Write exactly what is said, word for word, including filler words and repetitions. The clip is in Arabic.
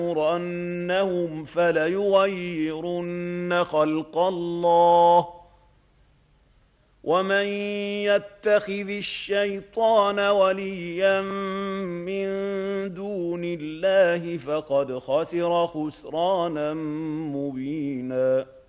لَنُغْرَنَّهُمْ فَلَيُغَيِّرُنَّ خَلْقَ اللَّهِ ۚ وَمَن يَتَّخِذِ الشَّيْطَانَ وَلِيًّا مِّن دُونِ اللَّهِ فَقَدْ خَسِرَ خُسْرَانًا مُّبِينًا